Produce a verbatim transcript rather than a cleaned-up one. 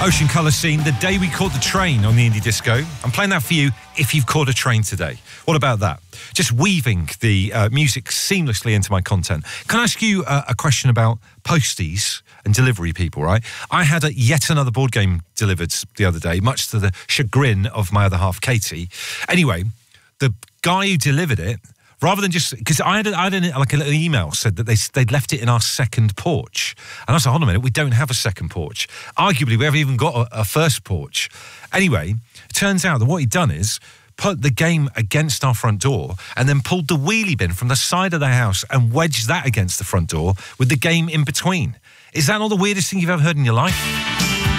Ocean Colour Scene, The Day We Caught the Train on the Indie Disco. I'm playing that for you if you've caught a train today. What about that? Just weaving the uh, music seamlessly into my content. Can I ask you uh, a question about posties and delivery people, right? I had a, yet another board game delivered the other day, much to the chagrin of my other half, Katie. Anyway, the guy who delivered it, rather than just, because I had, a, I had a, like a little email said that they, they'd left it in our second porch. And I was like, hold on a minute, we don't have a second porch. Arguably, we haven't even got a, a first porch. Anyway, it turns out that what he'd done is put the game against our front door and then pulled the wheelie bin from the side of the house and wedged that against the front door with the game in between. Is that not the weirdest thing you've ever heard in your life?